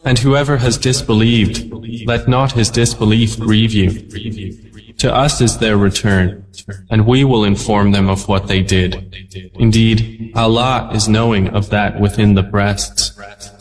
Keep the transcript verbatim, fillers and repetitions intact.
And whoever has disbelieved, let not his disbelief grieve you. To us is their return, and we will inform them of what they did. Indeed, Allah is knowing of that within the breasts.